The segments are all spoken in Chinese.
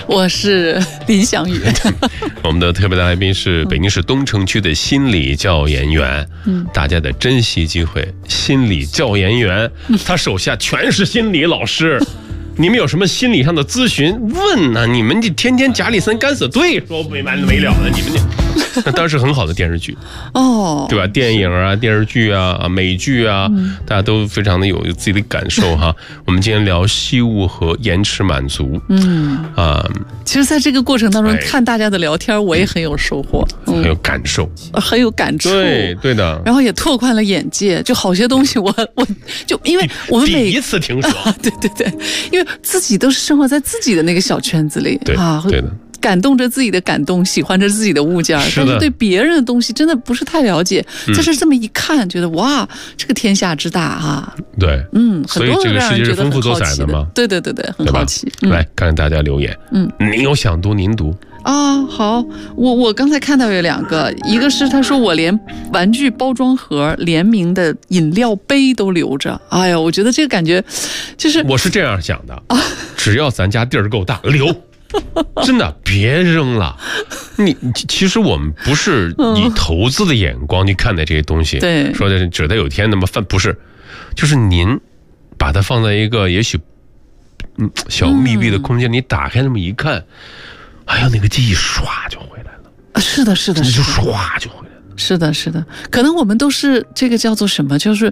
我是林翔宇。 我们的特别来宾是北京市东城区的心理教研员。大家得珍惜机会。心理教研员，他手下全是心理老师。你们有什么心理上的咨询问呢？你们就天天贾里森敢死队说没完没了的，你们那当时很好的电视剧哦，对吧？电影啊、电视剧啊、美剧啊，大家都非常的有自己的感受哈。我们今天聊惜物和延迟满足。 其实在这个过程当中看大家的聊天，我也很有收获， 很有感受， 很有感触。 对的。 然后也拓宽了眼界，就好些东西我就因为我们第一次听说， 对，因为自己都是生活在自己的那个小圈子里， 对的。 感动着自己的感动，喜欢着自己的物件，但是对别人的东西真的不是太了解。在这么一看，觉得哇，这个天下之大啊！ 对， 所以这个世界是丰富多彩的嘛。 对，很好奇。 来看看大家留言。您有想读您读啊。好，我刚才看到有两个，一个是他说我连玩具包装盒、联名的饮料杯都留着。哎呀，我觉得这个感觉就是我是这样想的啊，只要咱家地儿够大，留。真的别扔了。其实我们不是以投资的眼光去看待这些东西， 对， 说的指得有天那么饭不是，就是您把它放在一个也许小密闭的空间，你打开那么一看，哎呀，那个记忆唰就回来了。 是的， 就唰就回来了。 是的，可能我们都是这个叫做什么，就是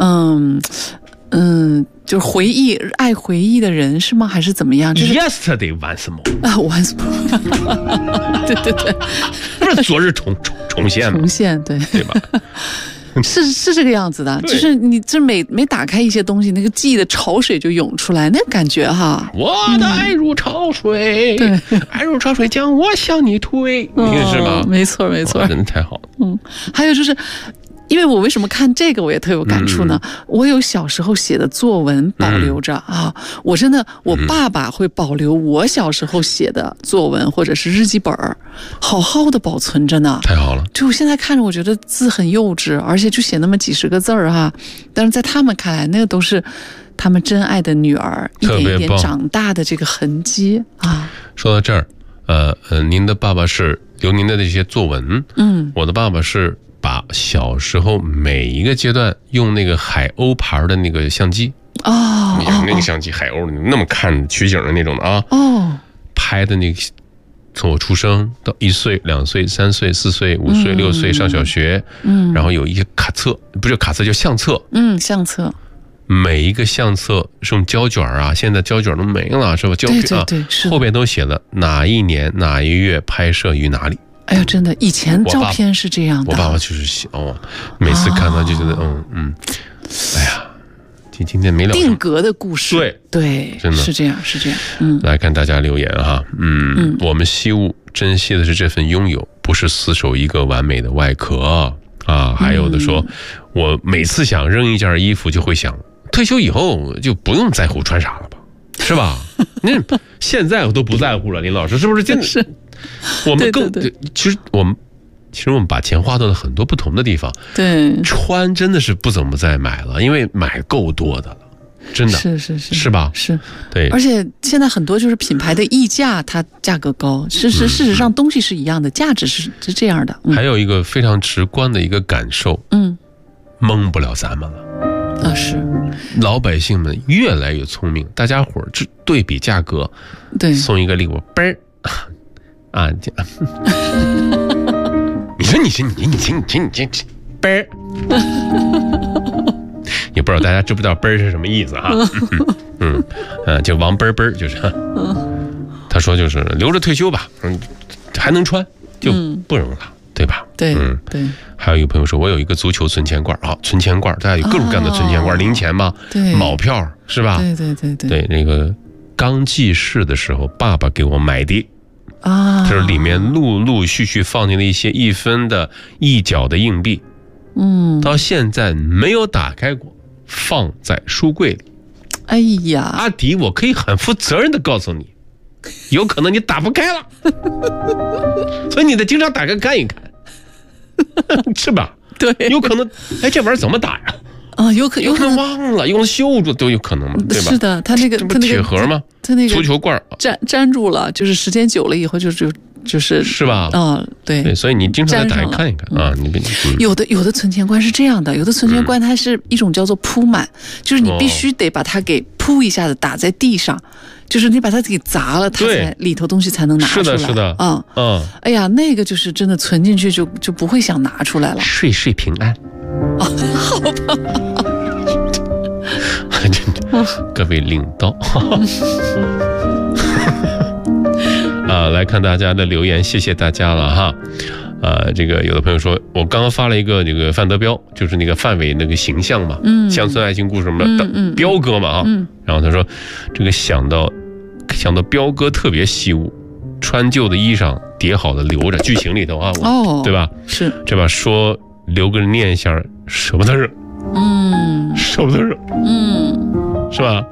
就是回忆、爱回忆的人是吗？还是怎么样？就是 Yesterday once more 啊 ，once more 对， 不是昨日重现吗？ 重现，对吧？是这个样子的，就是你这每打开一些东西，那个记忆的潮水就涌出来，那感觉哈。 我的爱如潮水，对，爱如潮水将我向你推，你是吗？ 没错， 真的太好了。 还有就是。因为我为什么看这个我也特有感触呢？我有小时候写的作文保留着啊，我真的，我爸爸会保留我小时候写的作文或者是日记本，好好的保存着呢。 太好了！ 就我现在看着，我觉得字很幼稚，而且就写那么几十个字哈，但是在他们看来，那个都是他们真爱的女儿一点一点长大的这个痕迹啊。 说到这儿，您的爸爸是留您的这些作文，我的爸爸是。把小时候每一个阶段用那个海鸥牌的那个相机那个相机海鸥那么看取景的那种的啊，拍的那个从我出生到1岁、2岁、3岁、4岁、5岁、6岁上小学，然后有一些卡册，不是卡册叫相册， 相册， 每一个相册是用胶卷啊，现在胶卷都没了是吧？胶片啊， 对， 后边都写了哪一年哪一月拍摄于哪里。 哎呀，真的，以前照片是这样的。 我爸爸就是每次看到就觉得哎呀，今天没聊定格的故事，对， 真的是这样。 来看大家留言哈，我们惜物珍惜的是这份拥有，不是死守一个完美的外壳啊。还有的说，我每次想扔一件衣服，就会想，退休以后就不用在乎穿啥了吧，是吧？现在我都不在乎了，林老师是不是？真的是。我们其实我们把钱花到了很多不同的地方。 对， 穿真的是不怎么再买了，因为买够多的了，真的是吧？ 是， 对。 而且现在很多就是品牌的溢价，它价格高，事实上东西是一样的，价值是这样的。 还有一个非常直观的一个感受，蒙不了咱们了。 是，老百姓们越来越聪明，大家伙对比价格， 对， 送一个礼物，嘣儿。你说这啵儿，也不知道大家知不知道啵儿是什么意思哈？就王啵啵就是。他说就是留着退休吧，还能穿就不扔了，对吧？ 对， 还有一个朋友说，我有一个足球存钱罐啊，存钱罐，大家有各种各样的存钱罐，零钱嘛， 对， 毛票是吧？ 对， 那个刚记事的时候，爸爸给我买的。就是里面陆续放进了一些1分的1角的硬币，到现在没有打开过，放在书柜里。 哎呀， 阿迪，我可以很负责任的告诉你，有可能你打不开了，所以你得经常打开看一看，是吧？ 对， 有可能，这玩意儿怎么打呀？ 有可能忘了，用绣住都有可能嘛，对吧？ 是的，他那个铁盒吗？ 他那个足球罐粘住了，就是时间久了以后就是吧？对，所以你经常在打开看一看啊。 有的存钱罐是这样的，有的存钱罐它是一种叫做铺满，就是你必须得把它给铺一下子打在地上。就是你把它给砸了，它才里头东西才能拿出来。 是的， 哎呀，那个就是真的存进去就不会想拿出来了。 岁岁平安。 好吧。 各位领导。来看大家的留言，谢谢大家了哈。这个有的朋友说，我刚刚发了一个那个范德彪，就是那个范伟那个形象嘛，乡村爱情故事什么的，彪哥嘛然后他说，这个想到彪哥特别惜物，穿旧的衣裳叠好的留着，剧情里头啊，对吧？ 是这吧？说留个念想，舍不得扔，舍不得扔，是吧？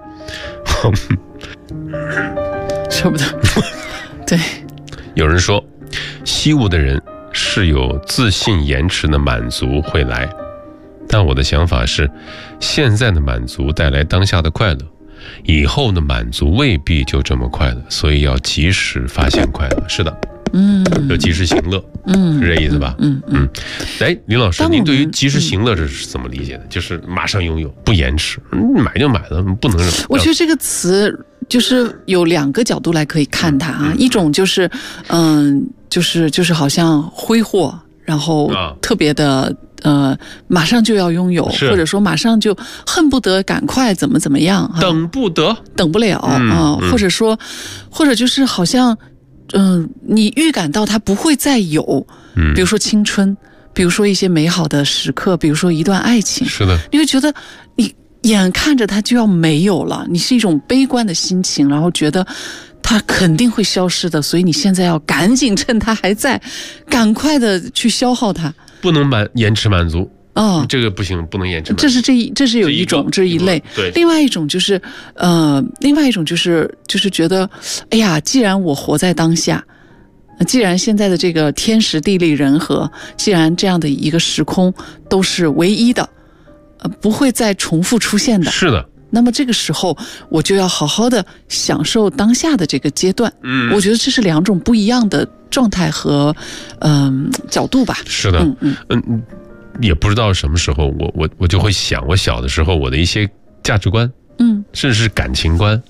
舍不得。对， 有人说，惜物的人是有自信延迟的满足会来，但我的想法是，现在的满足带来当下的快乐，以后的满足未必就这么快乐，所以要及时发现快乐。是的，要及时行乐，是这意思吧？哎，林老师，您对于及时行乐这是怎么理解的？就是马上拥有，不延迟，买就买了，不能。 我觉得这个词就是有两个角度来可以看它啊，一种就是，就是好像挥霍，然后特别的马上就要拥有，或者说马上就恨不得赶快怎么样， 等不了或者就是好像。你预感到它不会再有，比如说青春，比如说一些美好的时刻，比如说一段爱情， 是的， 你会觉得你眼看着它就要没有了，你是一种悲观的心情，然后觉得它肯定会消失的，所以你现在要赶紧趁它还在，赶快的去消耗它， 不能延迟满足。这个不行，不能延迟满足。 这是有一种，这一类。 对， 另外一种就是就是觉得，哎呀，既然我活在当下，既然现在的这个天时地利人和，既然这样的一个时空都是唯一的，不会再重复出现的。 是的。 那么这个时候，我就要好好的享受当下的这个阶段。我觉得这是两种不一样的状态和角度吧。 是的。也不知道什么时候我就会想，我小的时候我的一些价值观，甚至是感情观，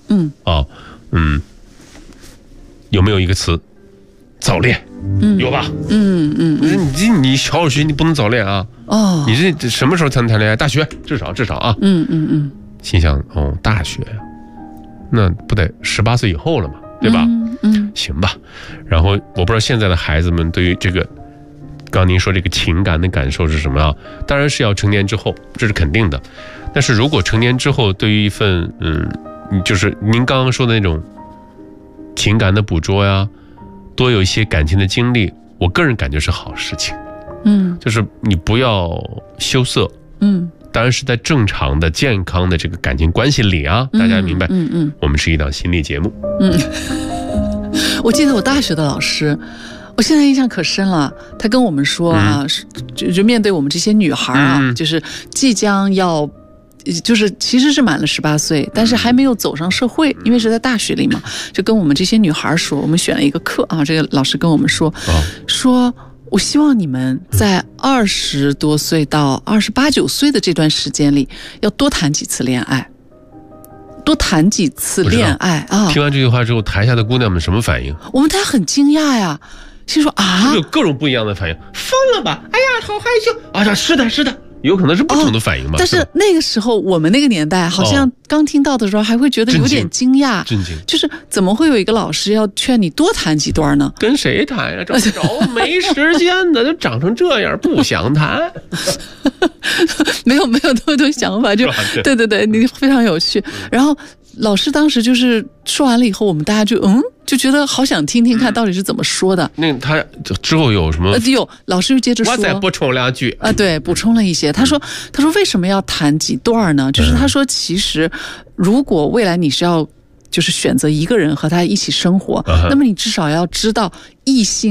有没有一个词，早恋？有吧？你小学你不能早恋啊！你这什么时候才能谈恋爱？大学至少啊！心想大学呀，那不得18岁以后了嘛，对吧？行吧。然后我不知道现在的孩子们对于这个。刚刚您说这个情感的感受是什么啊？当然是要成年之后，这是肯定的。但是如果成年之后，对于一份就是您刚刚说的那种情感的捕捉呀，多有一些感情的经历，我个人感觉是好事情。就是你不要羞涩。当然是在正常的、健康的这个感情关系里啊，大家明白。我们是一档心理节目。 我记得我大学的老师。我现在印象可深了，他跟我们说啊，就面对我们这些女孩啊，就是即将要，就是其实是满了18岁，但是还没有走上社会，因为是在大学里嘛，就跟我们这些女孩说，我们选了一个课啊，这个老师跟我们说，说我希望你们在20多岁到28、29岁的这段时间里，要多谈几次恋爱。多谈几次恋爱啊！ 听完这句话之后，台下的姑娘们什么反应？ 我们台很惊讶呀，心说啊， 有各种不一样的反应。疯了吧？哎呀，好害羞啊！是的，有可能是不同的反应嘛。 但是那个时候，我们那个年代，好像刚听到的时候，还会觉得有点惊讶， 震惊。 就是怎么会有一个老师要劝你多谈几段呢？ 跟谁谈呀？找不着，没时间的，就长成这样，不想谈。 没有那么多想法，就对，你非常有趣。然后老师当时就是说完了以后，我们大家就觉得好想听听看到底是怎么说的。 那他之后有什么？ 老师又接着说， 我再补充2句啊，对，补充了一些。他说为什么要谈几段呢？就是他说，其实如果未来你是要就是选择一个人和他一起生活，那么你至少要知道异性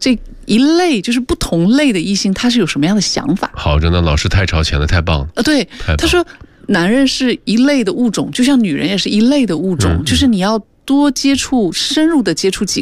这一类就是不同类的异性，他是有什么样的想法？ 好着呢，老师太超前了，太棒了。 对，他说男人是一类的物种，就像女人也是一类的物种，就是你要多接触，深入的接触几